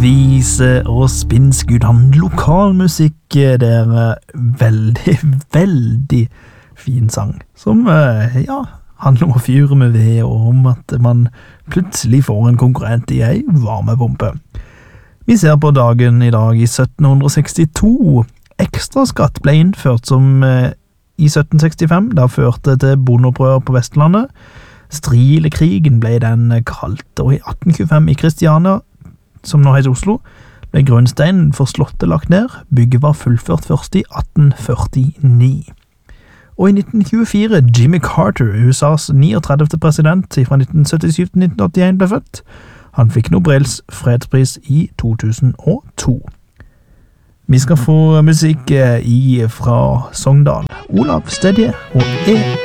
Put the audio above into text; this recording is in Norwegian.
vise og spinnskudd han lokalmusikk der veldig fin sang som handler om å fyre med ved og om at man plutselig får en konkurrent i ei varmepumpe. Vi ser på dagen i dag i 1762. Ekstraskatt ble innført som i 1765, da førte til bondeopprør på Vestlandet. Strilekrigen ble den kalt, og i 1825 i Kristiania, som nå heter Oslo, ble grunnsteinen for slottet lagt ned. Bygget var fullført først i 1849. Og i 1924, Jimmy Carter, USAs 39. president fra 1977 til 1981 ble født. Han fikk Nobels fredspris i 2002. Vi skal få musikk fra Sogndal. Olav Stedje og